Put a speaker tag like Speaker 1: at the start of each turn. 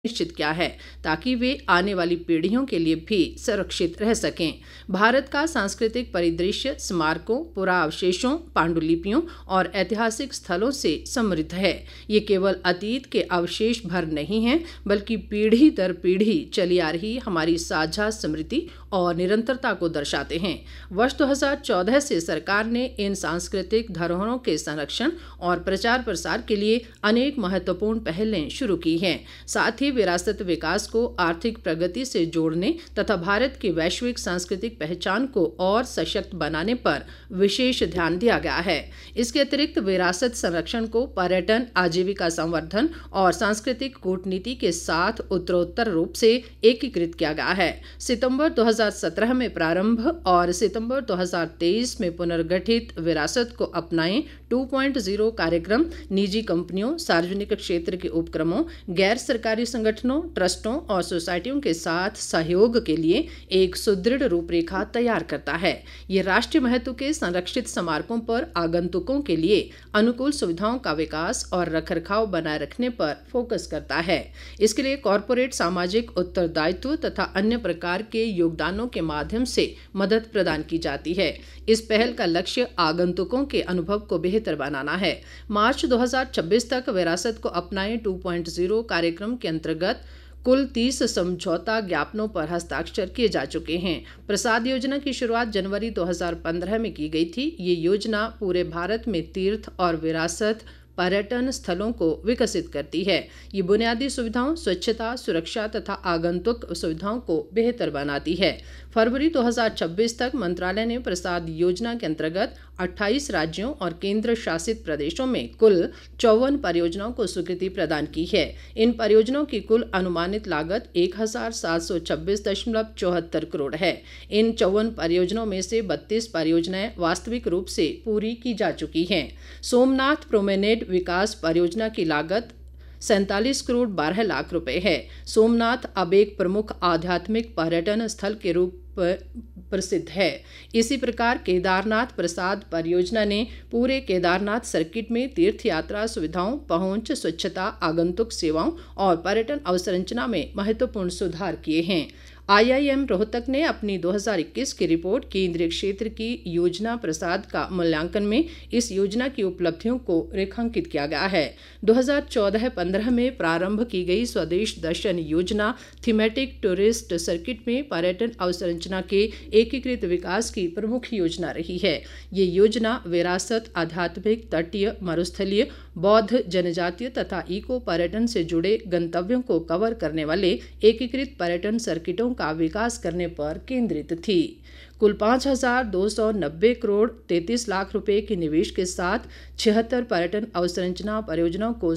Speaker 1: निश्चित किया है ताकि वे आने वाली पीढ़ियों के लिए भी सुरक्षित रह सकें। भारत का सांस्कृतिक परिदृश्य स्मारकों, पुराअवशेषों, पांडुलिपियों और ऐतिहासिक स्थलों से समृद्ध है। ये केवल अतीत के अवशेष भर नहीं हैं, बल्कि पीढ़ी दर पीढ़ी चली आ रही हमारी साझा स्मृति और निरंतरता को दर्शाते हैं। वर्ष 2014 से सरकार ने इन सांस्कृतिक धरोहरों के संरक्षण और प्रचार प्रसार के लिए अनेक महत्वपूर्ण पहलें शुरू की हैं। साथ ही विरासत विकास को आर्थिक प्रगति से जोड़ने तथा भारत की वैश्विक सांस्कृतिक पहचान को और सशक्त बनाने पर विशेष ध्यान दिया गया है। इसके अतिरिक्त विरासत संरक्षण को पर्यटन, आजीविका संवर्धन और सांस्कृतिक कूटनीति के साथ उत्तरोत्तर रूप से एकीकृत किया गया है। सितंबर 2017 में प्रारंभ और सितंबर 2023 में पुनर्गठित विरासत को अपनाएं 2.0 कार्यक्रम निजी कंपनियों, सार्वजनिक क्षेत्र के उपक्रमों, गैर सरकारी संगठनों, ट्रस्टों और सोसाइटियों के साथ सहयोग के लिए एक सुदृढ़ रूपरेखा तैयार करता है। ये राष्ट्रीय महत्व के संरक्षित स्मारकों पर आगंतुकों के लिए अनुकूल सुविधाओं का विकास और रखरखाव बनाए रखने पर फोकस करता है। इसके लिए कॉरपोरेट सामाजिक उत्तरदायित्व तथा अन्य प्रकार के योगदानों के माध्यम से मदद प्रदान की जाती है। इस पहल का लक्ष्य आगंतुकों के अनुभव को बेहतर बनाना है। मार्च 2026 तक विरासत को अपनाएं 2.0 कार्यक्रम के अंतर्गत कुल 30 समझौता ज्ञापनों पर हस्ताक्षर किए जा चुके हैं। प्रसाद योजना की शुरुआत जनवरी 2015 में की गई थी। ये योजना पूरे भारत में तीर्थ और विरासत पर्यटन स्थलों को विकसित करती है। ये बुनियादी सुविधाओं, स्वच्छता, सुरक्षा तथा आगंतुक सुविधाओं को बेहतर बनाती है। फरवरी 2026 तक मंत्रालय ने प्रसाद योजना के अंतर्गत 28 राज्यों और केंद्र शासित प्रदेशों में कुल 54 परियोजनाओं को स्वीकृति प्रदान की है। इन परियोजनाओं की कुल अनुमानित लागत 1726.74 करोड़ है। इन 54 परियोजनाओं में से 32 परियोजनाएं वास्तविक रूप से पूरी की जा चुकी हैं। सोमनाथ प्रोमेनेड विकास परियोजना की लागत 47 करोड़ 12 लाख रुपए है। सोमनाथ अब एक प्रमुख आध्यात्मिक पर्यटन स्थल के रूप प्रसिद्ध है। इसी प्रकार केदारनाथ प्रसाद परियोजना ने पूरे केदारनाथ सर्किट में तीर्थ यात्रा सुविधाओं, पहुंच, स्वच्छता, आगंतुक सेवाओं और पर्यटन अवसंरचना में महत्वपूर्ण सुधार किए हैं। IIM रोहतक ने अपनी 2021 की रिपोर्ट केंद्रीय क्षेत्र की योजना प्रसाद का मूल्यांकन में इस योजना की उपलब्धियों को रेखांकित किया गया है। 2014-15 में प्रारंभ की गई स्वदेश दर्शन योजना थीमेटिक टूरिस्ट सर्किट में पर्यटन अवसंरचना के एकीकृत विकास की प्रमुख योजना रही है। ये योजना विरासत, आध्यात्मिक, तटीय, मरुस्थलीय, बौद्ध, जनजातीय तथा इको पर्यटन से जुड़े गंतव्यों को कवर करने वाले एकीकृत पर्यटन सर्किटों का विकास करने पर केंद्रित थी। कुल 5,290 करोड़ 33 लाख रुपए के निवेश के साथ 76 पर्यटन अवसंरचना परियोजनाओं को